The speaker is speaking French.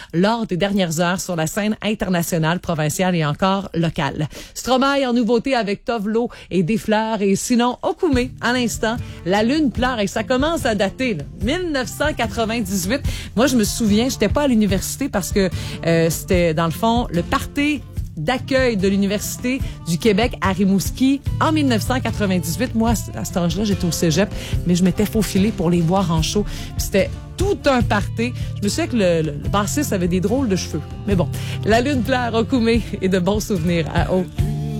lors des dernières heures sur la scène internationale, provinciale et encore locale. Stromae en nouveauté avec Tovlo et Des fleurs et sinon Okume à l'instant. La lune pleure et ça commence à dater, là. 1998. Moi, je me souviens, j'étais pas à l'université parce que c'était dans le fond le party d'accueil de l'Université du Québec à Rimouski en 1998. Moi, à cet âge-là, j'étais au cégep, mais je m'étais faufilée pour les voir en show. Puis c'était tout un party. Je me souviens que le bassiste avait des drôles de cheveux. Mais bon, la lune pleure, Okume et de bons souvenirs à haut.